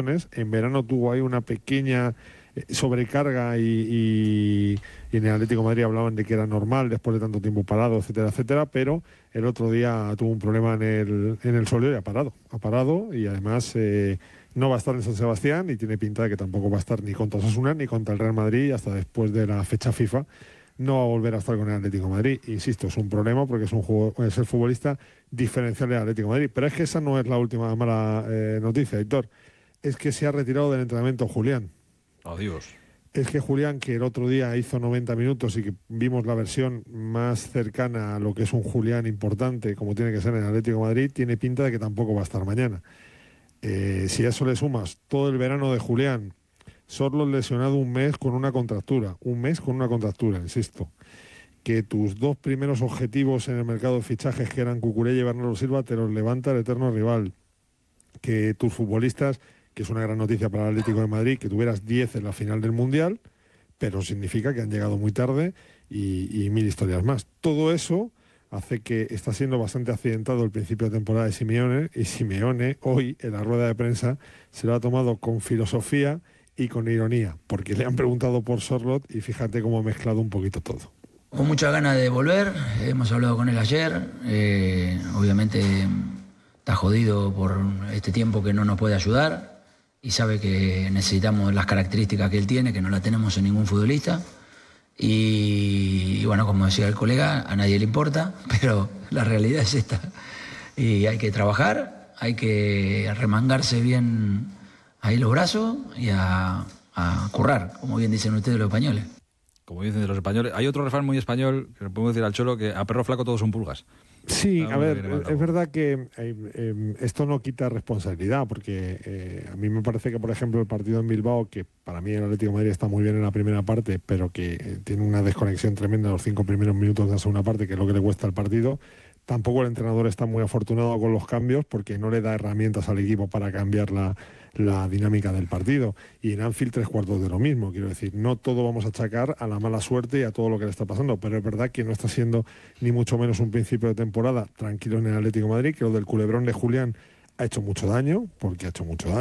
lesiones. En verano tuvo ahí una pequeña sobrecarga y en el Atlético de Madrid hablaban de que era normal después de tanto tiempo parado, etcétera, etcétera, pero el otro día tuvo un problema en el Soler y ha parado y además no va a estar en San Sebastián y tiene pinta de que tampoco va a estar ni contra Osasuna ni contra el Real Madrid hasta después de la fecha FIFA. No va a volver a estar con el Atlético de Madrid. Insisto, es un problema porque es el futbolista diferencial del Atlético de Madrid. Pero es que esa no es la última mala noticia, Héctor. Es que se ha retirado del entrenamiento Julián. Adiós. Es que Julián, que el otro día hizo 90 minutos y que vimos la versión más cercana a lo que es un Julián importante, como tiene que ser en el Atlético de Madrid, tiene pinta de que tampoco va a estar mañana. Si a eso le sumas todo el verano de Julián, solo lesionado un mes con una contractura, insisto, que tus dos primeros objetivos en el mercado de fichajes, que eran Cucurella y Bernardo Silva, te los levanta el eterno rival, que tus futbolistas, que es una gran noticia para el Atlético de Madrid, que tuvieras 10 en la final del Mundial, pero significa que han llegado muy tarde y mil historias más. Todo eso hace que está siendo bastante accidentado el principio de temporada de Simeone, y Simeone hoy en la rueda de prensa se lo ha tomado con filosofía y con ironía, porque le han preguntado por Sorloth y fíjate cómo ha mezclado un poquito todo. Con muchas ganas de volver, hemos hablado con él ayer, obviamente está jodido por este tiempo que no nos puede ayudar y sabe que necesitamos las características que él tiene, que no las tenemos en ningún futbolista. Y bueno, como decía el colega, a nadie le importa, pero la realidad es esta. Y hay que trabajar, hay que remangarse bien ahí los brazos y a currar, como bien dicen ustedes los españoles. Como dicen los españoles. Hay otro refrán muy español, que le podemos decir al Cholo, que a perro flaco todos son pulgas. Sí, a ver, es verdad que esto no quita responsabilidad, porque a mí me parece que, por ejemplo, el partido en Bilbao, que para mí el Atlético de Madrid está muy bien en la primera parte, pero que tiene una desconexión tremenda en los 5 primeros minutos de la segunda parte, que es lo que le cuesta al partido, tampoco el entrenador está muy afortunado con los cambios, porque no le da herramientas al equipo para cambiar la dinámica del partido. Y en Anfield 3/4 de lo mismo, quiero decir, no todo vamos a achacar a la mala suerte y a todo lo que le está pasando, pero es verdad que no está siendo ni mucho menos un principio de temporada tranquilo en el Atlético de Madrid, que lo del culebrón de Julián ha hecho mucho daño, porque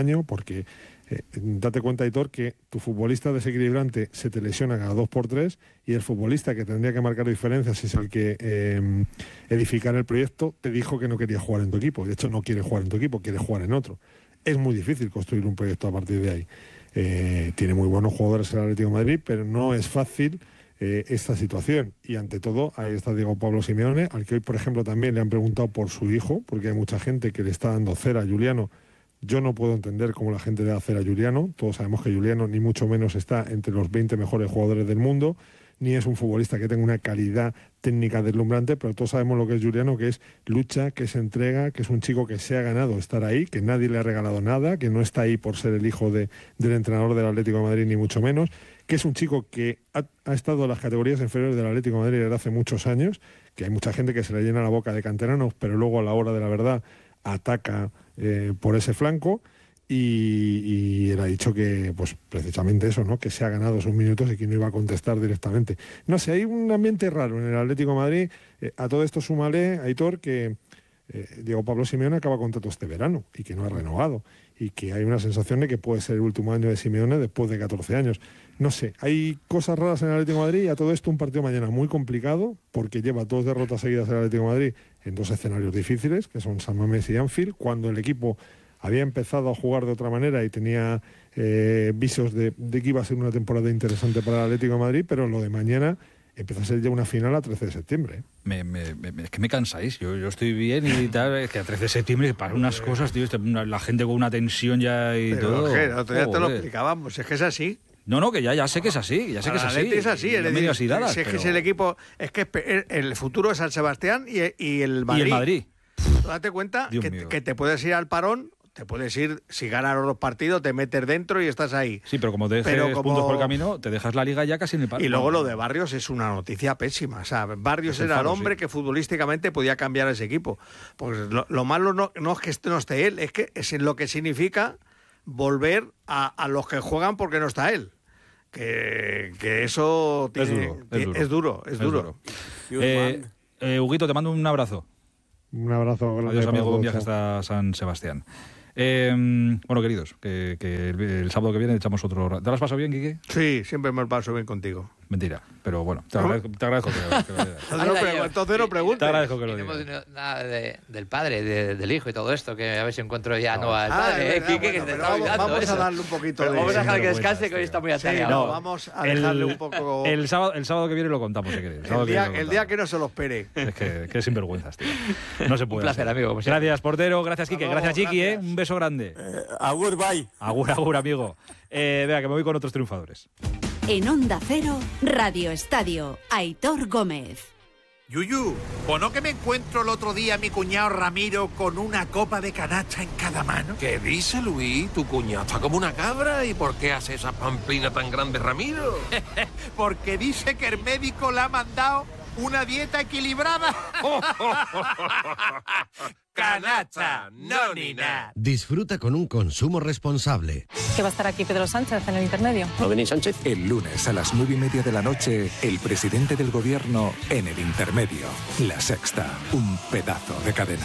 date cuenta, Aitor, que tu futbolista desequilibrante se te lesiona cada 2x3 y el futbolista que tendría que marcar diferencias, es el que edificar el proyecto, te dijo que no quería jugar en tu equipo. De hecho, no quiere jugar en tu equipo, quiere jugar en otro. Es muy difícil construir un proyecto a partir de ahí. Tiene muy buenos jugadores el Atlético de Madrid, pero no es fácil esta situación. Y ante todo, ahí está Diego Pablo Simeone, al que hoy, por ejemplo, también le han preguntado por su hijo, porque hay mucha gente que le está dando cera a Juliano. Yo no puedo entender cómo la gente le da cera a Juliano. Todos sabemos que Juliano ni mucho menos está entre los 20 mejores jugadores del mundo, ni es un futbolista que tenga una calidad técnica deslumbrante, pero todos sabemos lo que es Juliano, que es lucha, que es entrega, que es un chico que se ha ganado estar ahí, que nadie le ha regalado nada, que no está ahí por ser el hijo del entrenador del Atlético de Madrid, ni mucho menos, que es un chico que ha estado en las categorías inferiores del Atlético de Madrid desde hace muchos años, que hay mucha gente que se le llena la boca de canteranos, pero luego a la hora de la verdad ataca por ese flanco. Y él ha dicho que, pues precisamente eso, ¿no? Que se ha ganado sus minutos y que no iba a contestar directamente. No sé, hay un ambiente raro en el Atlético de Madrid. A todo esto súmale, Aitor, que Diego Pablo Simeone acaba contrato este verano y que no ha renovado. Y que hay una sensación de que puede ser el último año de Simeone después de 14 años. No sé, hay cosas raras en el Atlético de Madrid y a todo esto un partido mañana muy complicado porque lleva 2 derrotas seguidas el Atlético de Madrid en 2 escenarios difíciles, que son San Mamés y Anfield, cuando el equipo había empezado a jugar de otra manera y tenía visos de que iba a ser una temporada interesante para el Atlético de Madrid, pero lo de mañana empieza a ser ya una final a 13 de septiembre. Es que me cansáis, yo estoy bien y tal, es que a 13 de septiembre para unas cosas, tío, la gente con una tensión ya y pero, todo. Jorge, otro día te lo explicábamos, es que es así. No, que ya sé que es así, ya sé que es así. Es así, es que es el equipo, es que el futuro es San Sebastián y el Madrid. Y el Madrid. Tú date cuenta que te puedes ir al parón. Te puedes ir, si ganas los partidos, te metes dentro y estás ahí. Sí, pero como dejes puntos por el camino, te dejas la liga ya casi en el paro. Y luego lo de Barrios es una noticia pésima. O sea, Barrios era el hombre que futbolísticamente podía cambiar ese equipo. Pues lo malo no es que no esté él, es que es lo que significa volver a los que juegan porque no está él. Que eso es duro. Huguito, te mando un abrazo. Un abrazo grande. Adiós, amigo, buen viaje hasta San Sebastián. Bueno, queridos, que el sábado que viene echamos otro rato. ¿Te lo has pasado bien, Quique? Sí, siempre me lo paso bien contigo. Mentira, pero bueno, te agradezco que lo digas. Entonces no preguntes. Te agradezco que lo No hemos digas. dicho nada del padre, del hijo y todo esto, que a ver si encuentro ya no al padre. Quique, que se te está olvidando vamos eso. a darle un poquito Pero de... vamos a dejar que Sinvergüenzas, descanse, que hoy está muy Sí, atareado. no, vamos a dejarle un poco... El sábado que viene lo contamos, si queréis. El día que no se lo espere. Es que sinvergüenzas, tío. No se puede. Un placer, hacer. amigo, como siempre. Gracias, portero. Gracias, Quique. Hasta luego, Gracias, Chiqui. gracias. Un beso grande. Agur, bye. Agur, amigo. Vea, que me voy con otros triunfadores. En Onda Cero, Radio Estadio, Aitor Gómez. Yuyu, ¿o no que me encuentro el otro día a mi cuñado Ramiro con una copa de canacha en cada mano? ¿Qué dice, Luis? Tu cuñado está como una cabra. ¿Y por qué hace esa pamplina tan grande, Ramiro? Porque dice que el médico le ha mandado una dieta equilibrada. Canacha, no ni nada. Disfruta con un consumo responsable. Que va a estar aquí Pedro Sánchez en el intermedio. ¿No venís, Sánchez? El lunes a las 9:30 de la noche, el presidente del gobierno en el intermedio. La Sexta, un pedazo de cadena.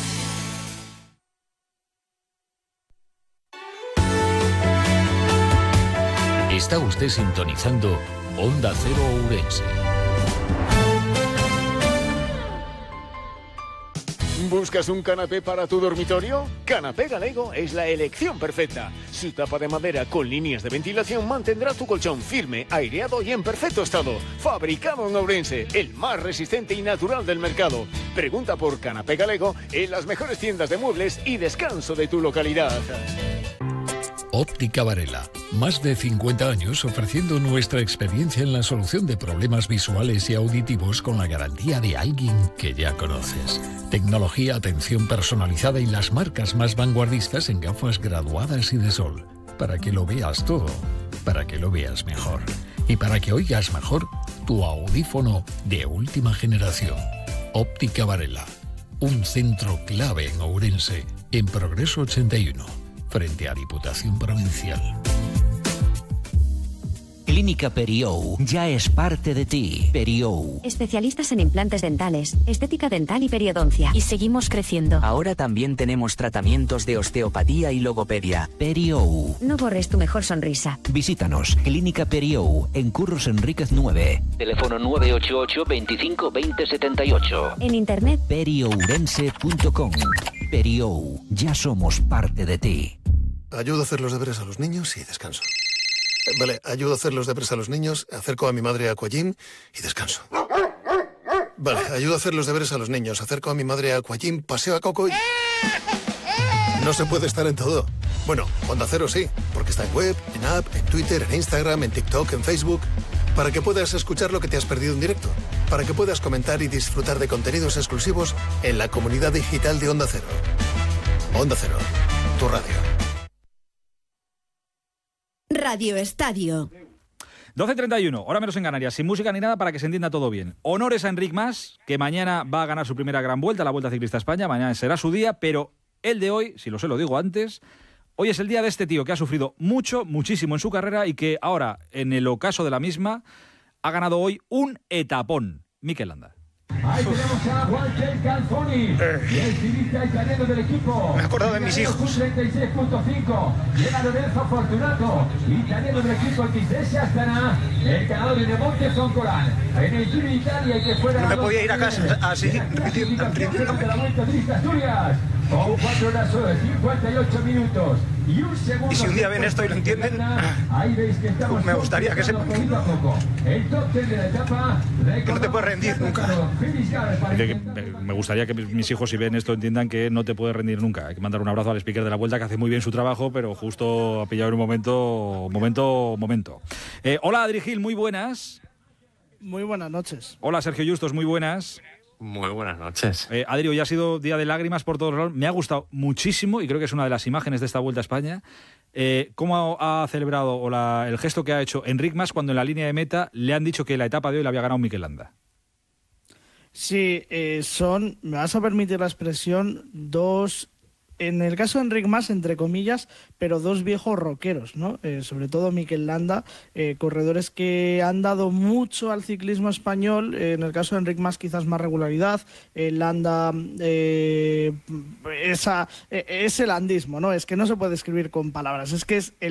Está usted sintonizando Onda Cero Ourense. ¿Buscas un canapé para tu dormitorio? Canapé Galego es la elección perfecta. Su tapa de madera con líneas de ventilación mantendrá tu colchón firme, aireado y en perfecto estado. Fabricado en Ourense, el más resistente y natural del mercado. Pregunta por Canapé Galego en las mejores tiendas de muebles y descanso de tu localidad. Óptica Varela. Más de 50 años ofreciendo nuestra experiencia en la solución de problemas visuales y auditivos con la garantía de alguien que ya conoces. Tecnología, atención personalizada y las marcas más vanguardistas en gafas graduadas y de sol. Para que lo veas todo, para que lo veas mejor. Y para que oigas mejor, tu audífono de última generación. Óptica Varela. Un centro clave en Ourense, en Progreso 81. Frente a Diputación Provincial. Clínica Periou ya es parte de ti. Periou. Especialistas en implantes dentales, estética dental y periodoncia. Y seguimos creciendo. Ahora también tenemos tratamientos de osteopatía y logopedia. Periou. No borres tu mejor sonrisa. Visítanos. Clínica Periou, en Curros Enríquez 9. Teléfono 988 25 20 78. En internet. periourense.com. Periou. Ya somos parte de ti. Ayudo a hacer los deberes a los niños y descanso. Vale, ayudo a hacer los deberes a los niños, acerco a mi madre a Aquagym y descanso. Vale, ayudo a hacer los deberes a los niños, acerco a mi madre a Aquagym, paseo a Coco y... No se puede estar en todo. Bueno, Onda Cero sí, porque está en web, en app, en Twitter, en Instagram, en TikTok, en Facebook... Para que puedas escuchar lo que te has perdido en directo. Para que puedas comentar y disfrutar de contenidos exclusivos en la comunidad digital de Onda Cero. Onda Cero, tu radio. Radio Estadio. 12:31, hora menos en Canarias, sin música ni nada para que se entienda todo bien. Honores a Enric Mas, que mañana va a ganar su primera gran vuelta, la Vuelta Ciclista a España. Mañana será su día, pero el de hoy, si lo sé, lo digo antes... Hoy es el día de este tío que ha sufrido muchísimo en su carrera y que ahora, en el ocaso de la misma, ha ganado hoy un etapón. Mikel Landa. Ahí tenemos a Walter Calzoni, y el ciclista italiano del equipo. Me he acordado de mis hijos. 36.5. Llega Lorenzo Fortunato, italiano del equipo XS Astana, el ganador de Monte Zoncolan. En el Giro de Italia que fuera. No me podía ir a casa así, rindiéndome. De la Vuelta Ciclista Asturias. Con 4 horas 58 minutos y un segundo. Y si un día ven esto y lo entienden, ahí veis que estamos me gustaría que sepan poquito a poco. El top 10 de la etapa. Que no te puedes rendir nunca. Me gustaría que mis hijos, si ven esto, entiendan que no te puedes rendir nunca. Hay que mandar un abrazo al speaker de la Vuelta, que hace muy bien su trabajo, pero justo ha pillado en un momento. Hola, Adri Gil, muy buenas. Muy buenas noches. Hola, Sergio Justos, muy buenas. Muy buenas noches. Adri, hoy ha sido día de lágrimas por todos lados. Me ha gustado muchísimo y creo que es una de las imágenes de esta Vuelta a España. ¿Cómo ha celebrado el gesto que ha hecho Enric Mas cuando en la línea de meta le han dicho que la etapa de hoy la había ganado Mikel Landa? Sí, me vas a permitir la expresión, dos en el caso de Enric Mas, entre comillas, pero dos viejos rockeros, ¿no? Sobre todo Mikel Landa, corredores que han dado mucho al ciclismo español. En el caso de Enric Mas, quizás más regularidad. Landa, ese landismo, ¿no? Es que no se puede escribir con palabras. Es que es el